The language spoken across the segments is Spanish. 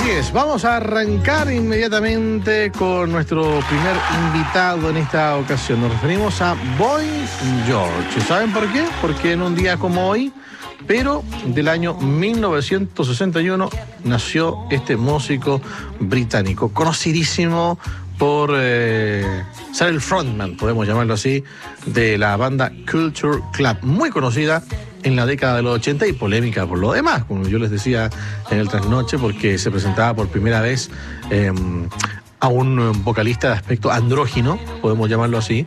Así es, vamos a arrancar inmediatamente con nuestro primer invitado en esta ocasión. Nos referimos a Boy George. ¿Saben por qué? Porque en un día como hoy, pero del año 1961, nació este músico británico, conocidísimo por ser el frontman, podemos llamarlo así, de la banda Culture Club, muy conocida en la década de los 80 y polémica por lo demás, como yo les decía en el trasnoche, porque se presentaba por primera vez a un vocalista de aspecto andrógino, podemos llamarlo así,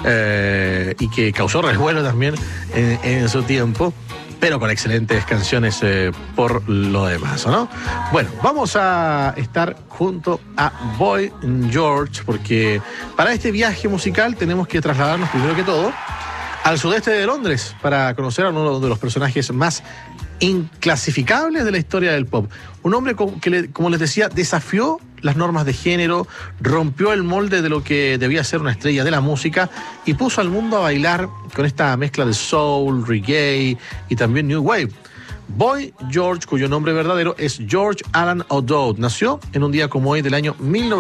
y que causó revuelo también en su tiempo, pero con excelentes canciones por lo demás, ¿no? Bueno, vamos a estar junto a Boy George, porque para este viaje musical tenemos que trasladarnos primero que todo al sudeste de Londres para conocer a uno de los personajes más inclasificables de la historia del pop. Un hombre que, como les decía, desafió las normas de género, rompió el molde de lo que debía ser una estrella de la música y puso al mundo a bailar con esta mezcla de soul, reggae y también new wave. Boy George, cuyo nombre verdadero es George Alan O'Dowd, nació en un día como hoy del año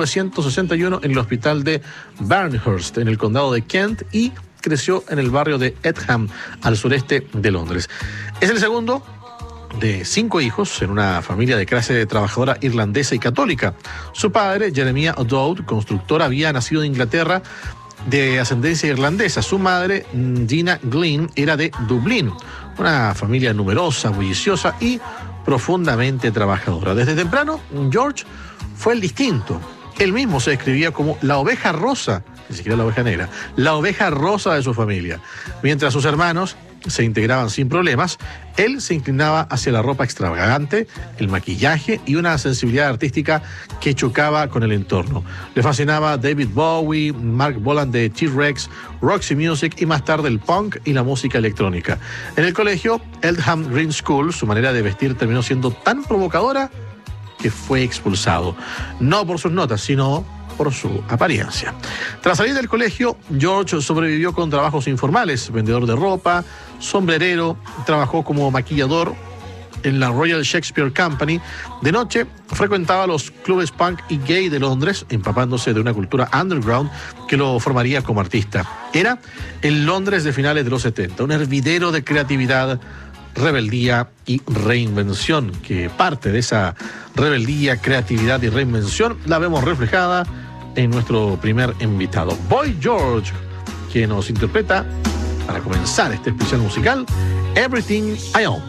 1961 en el hospital de Barnhurst, en el condado de Kent, y creció en el barrio de Etham, al sureste de Londres. Es el segundo de 5 hijos en una familia de clase trabajadora irlandesa y católica. Su padre, Jeremiah O'Dowd, constructor, había nacido en Inglaterra de ascendencia irlandesa. Su madre, Gina Glynn, era de Dublín, una familia numerosa, bulliciosa y profundamente trabajadora. Desde temprano, George fue el distinto. Él mismo se describía como la oveja rosa, ni siquiera la oveja negra, la oveja rosa de su familia. Mientras sus hermanos se integraban sin problemas, él se inclinaba hacia la ropa extravagante, el maquillaje y una sensibilidad artística que chocaba con el entorno. Le fascinaba David Bowie, Mark Bolan de T-Rex, Roxy Music y más tarde el punk y la música electrónica. En el colegio Eltham Green School, su manera de vestir terminó siendo tan provocadora que fue expulsado, no por sus notas, sino por su apariencia. Tras salir del colegio, George sobrevivió con trabajos informales, vendedor de ropa, sombrerero, trabajó como maquillador en la Royal Shakespeare Company. De noche frecuentaba los clubes punk y gay de Londres, empapándose de una cultura underground que lo formaría como artista. Era el Londres de finales de los 70, un hervidero de creatividad, rebeldía y reinvención, que parte de esa rebeldía, creatividad y reinvención la vemos reflejada en nuestro primer invitado, Boy George, que nos interpreta, para comenzar este especial musical, Everything I Own.